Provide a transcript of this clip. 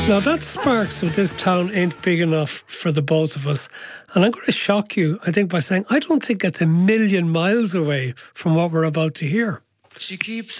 Now that sparks with this town ain't big enough for the both of us. And I'm going to shock you, I think, by saying I don't think it's a million miles away from what we're about to hear. She keeps